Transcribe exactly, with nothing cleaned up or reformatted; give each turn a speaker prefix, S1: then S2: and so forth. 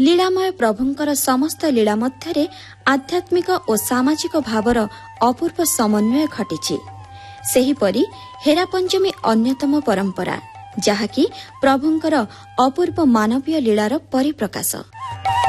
S1: लीलामय प्रभुंकर समस्त लीला मध्यरे आध्यात्मिक और सामाजिक भावर अपूर्व समन्वय घटिछि। सेहीपरि हेरा पंचमी अन्यतम परंपरा, जहाँकि प्रभुंकर अपूर्व मानवीय लीलार परिप्रकाश।